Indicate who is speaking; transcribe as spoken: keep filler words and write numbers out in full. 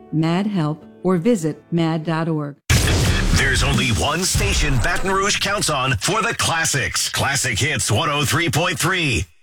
Speaker 1: MAD help or visit mad dot org.
Speaker 2: There's only one station Baton Rouge counts on for the classics. Classic Hits one oh three point three.